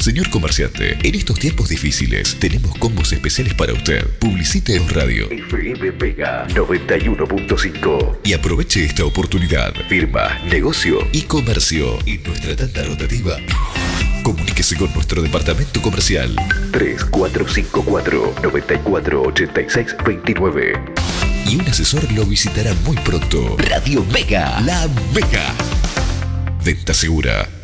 Señor comerciante, en estos tiempos difíciles tenemos combos especiales para usted. Publicite en radio FM Mega 91.5 y aproveche esta oportunidad. Firma, negocio y comercio en nuestra tanda rotativa. Comuníquese con nuestro departamento comercial 3454 948629 y un asesor lo visitará muy pronto. Radio Mega, la Mega. Venta segura.